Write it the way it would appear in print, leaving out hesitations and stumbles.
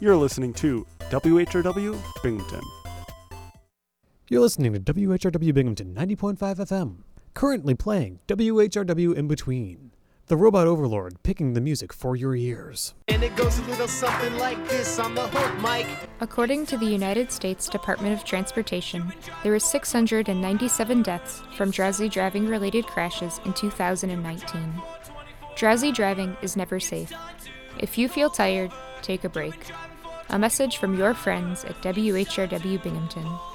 You're listening to WHRW Binghamton. You're listening to WHRW Binghamton 90.5 FM. Currently playing WHRW In Between. The Robot Overlord picking the music for your ears. And it goes a little something like this on the hook, Mike. According to the United States Department of Transportation, there were 697 deaths from drowsy driving-related crashes in 2019. Drowsy driving is never safe. If you feel tired, take a break. A message from your friends at WHRW Binghamton.